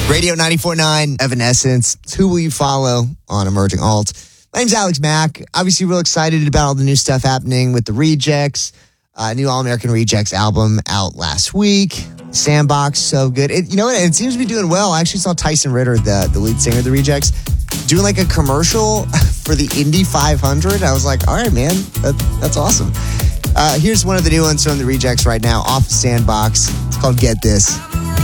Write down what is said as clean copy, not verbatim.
Radio 94.9, Evanescence. Who will you follow on Emerging Alt? My name's Alex Mack. Obviously, real excited about all the new stuff happening with the Rejects. New All-American Rejects album out last week. Sandbox, so good. It seems to be doing well. I actually saw Tyson Ritter, the lead singer of the Rejects, doing like a commercial for the Indy 500. I was like, all right, man, that's awesome. Here's one of the new ones from the Rejects right now off of Sandbox. It's called Get This.